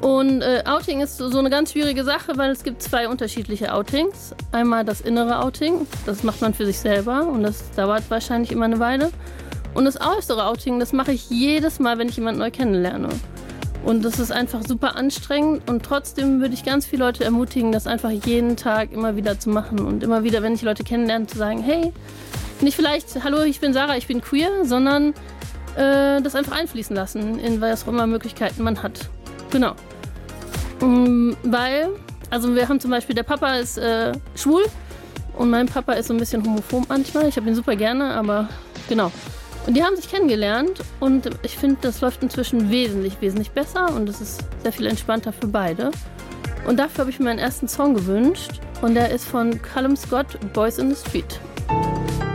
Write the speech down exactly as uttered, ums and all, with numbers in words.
Und äh, Outing ist so, so eine ganz schwierige Sache, weil es gibt zwei unterschiedliche Outings. Einmal das innere Outing, das macht man für sich selber und das dauert wahrscheinlich immer eine Weile. Und das äußere Outing, das mache ich jedes Mal, wenn ich jemanden neu kennenlerne. Und das ist einfach super anstrengend und trotzdem würde ich ganz viele Leute ermutigen, das einfach jeden Tag immer wieder zu machen und immer wieder, wenn ich Leute kennenlerne, zu sagen, hey, nicht vielleicht, hallo, ich bin Sarah, ich bin queer, sondern äh, das einfach einfließen lassen, in was auch immer Möglichkeiten man hat. Genau. Um, weil, also wir haben zum Beispiel, der Papa ist äh, schwul und mein Papa ist so ein bisschen homophob manchmal. Ich habe ihn super gerne, aber genau. Und die haben sich kennengelernt und ich finde, das läuft inzwischen wesentlich, wesentlich besser und es ist sehr viel entspannter für beide. Und dafür habe ich mir meinen ersten Song gewünscht und der ist von Callum Scott, Boys in the Street.